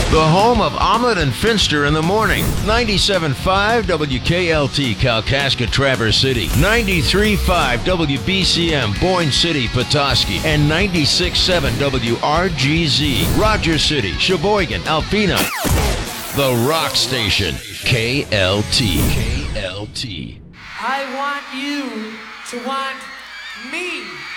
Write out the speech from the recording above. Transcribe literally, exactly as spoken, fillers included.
The home of Omelet and Finster in the morning. ninety-seven point five W K L T, Kalkaska, Traverse City. ninety-three point five W B C M, Boyne City, Petoskey. And ninety-six point seven W R G Z, Rogers City, Sheboygan, Alpena. The Rock Station, K L T. K L T. I want you to want me.